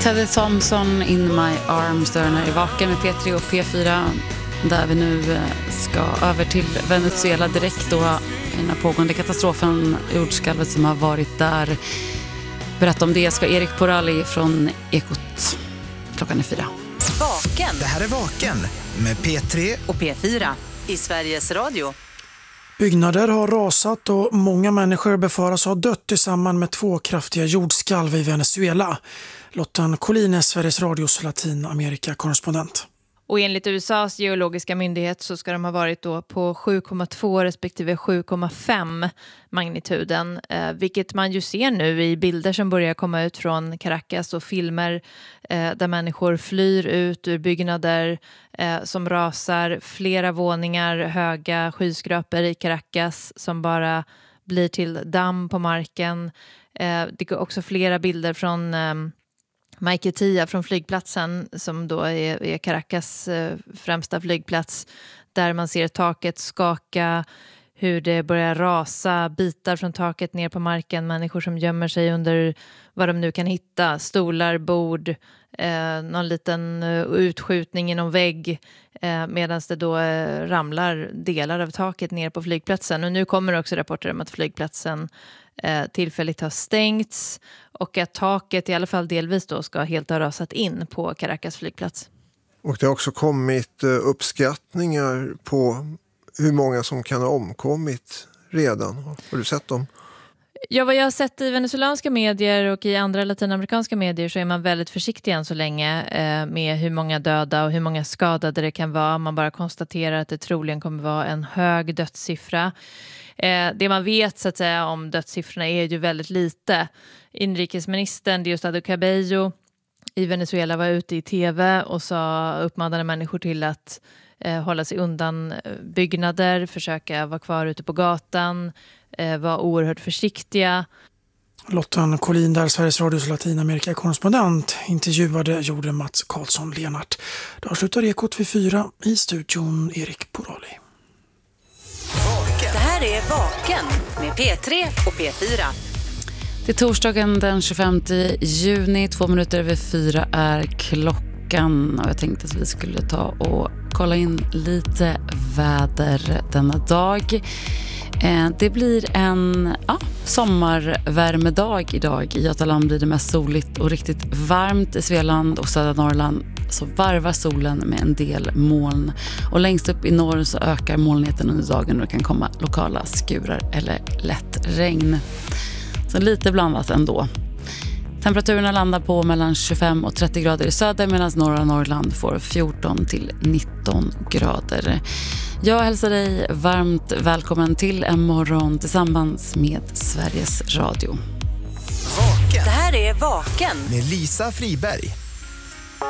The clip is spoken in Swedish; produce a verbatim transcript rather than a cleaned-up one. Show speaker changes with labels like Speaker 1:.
Speaker 1: Teddy Thompson, In My Arms, där är vaken med P tre och P fyra, där vi nu ska över till Venezuela direkt då, i den här pågående katastrofen, jordskalvet som har varit där. Berätta om det ska Erik Porali från Ekot. Klockan är fyra.
Speaker 2: Vaken.
Speaker 3: Det här är Vaken med P tre
Speaker 2: och P fyra i Sveriges Radio.
Speaker 4: Byggnader har rasat och många människor befaras ha dött i samband med två kraftiga jordskalv i Venezuela. Lotta Collin är Sveriges Radios Latinamerika-korrespondent.
Speaker 5: Och enligt U S A:s geologiska myndighet så ska de ha varit då på sju komma två respektive sju komma fem magnituden. Eh, vilket man ju ser nu i bilder som börjar komma ut från Caracas och filmer eh, där människor flyr ut ur byggnader eh, som rasar. Flera våningar höga skyskrapor i Caracas som bara blir till damm på marken. Eh, det går också flera bilder från... Eh, Maiquetía från flygplatsen som då är, är Caracas eh, främsta flygplats, där man ser taket skaka, hur det börjar rasa, bitar från taket ner på marken, människor som gömmer sig under vad de nu kan hitta, stolar, bord, eh, någon liten uh, utskjutning i någon vägg, eh, medan det då eh, ramlar delar av taket ner på flygplatsen. Och nu kommer också rapporter om att flygplatsen eh, tillfälligt har stängts och att taket i alla fall delvis då ska helt ha rasat in på Caracas flygplats.
Speaker 6: Och det har också kommit uppskattningar på hur många som kan ha omkommit redan. Har du sett dem?
Speaker 5: Ja, vad jag har sett i venezuelanska medier och i andra latinamerikanska medier så är man väldigt försiktig än så länge eh, med hur många döda och hur många skadade det kan vara. Man bara konstaterar att det troligen kommer vara en hög dödssiffra. Eh, det man vet så att säga om dödssiffrorna är ju väldigt lite. Inrikesministern Diosdado Cabello i Venezuela var ute i tv och sa, uppmanade människor till att eh, hålla sig undan byggnader, försöka vara kvar ute på gatan, eh, vara oerhört försiktiga.
Speaker 4: Lotta Collin, där Sveriges Radios Latinamerika-korrespondent, intervjuade gjorde Mats Karlsson-Lenart. Då slutar Ekot vid fyra, i studion Erik Porali.
Speaker 2: Det här är Vaken med P tre och P fyra.
Speaker 1: Det är torsdagen den tjugofemte juni, två minuter över fyra är klockan, och jag tänkte att vi skulle ta och kolla in lite väder denna dag. Det blir en ja, sommarvärmedag idag. I Götaland blir det mest soligt och riktigt varmt. I Svealand och södra Norrland så varvar solen med en del moln. Och längst upp i norr så ökar molnigheten under dagen och det kan komma lokala skurar eller lätt regn. Så lite blandat ändå. Temperaturerna landar på mellan tjugofem och trettio grader i söder, medan norra Norrland får fjorton till nitton grader. Jag hälsar dig varmt välkommen till en morgon tillsammans med Sveriges Radio.
Speaker 3: Vaken.
Speaker 2: Det här är Vaken
Speaker 3: med Lisa Friberg.